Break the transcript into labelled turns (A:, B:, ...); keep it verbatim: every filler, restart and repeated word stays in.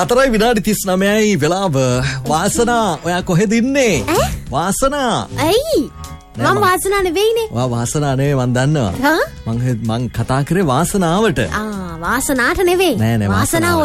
A: හතරයි විනාඩි තිස් නවයයි වෙලාව. වාසනා ඔයා කොහෙද ඉන්නේ? වාසනා.
B: ඇයි? මම වාසනා නෙවෙයිනේ.
A: ඔයා වාසනා නෙවෙයි මන් දන්නවා. මං මං කතා කරේ වාසනාවට.
B: ආ වාසනාට නෙවෙයි.
A: නෑ නෑ වාසනාව.